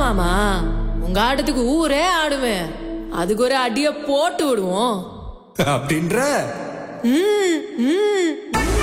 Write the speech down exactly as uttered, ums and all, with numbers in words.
மாமா, உங்க ஆட்டத்துக்கு ஊரே ஆடுவேன். அதுக்கு ஒரு அடிய போட்டு விடுவோம் அப்படின்ற ம், ம்.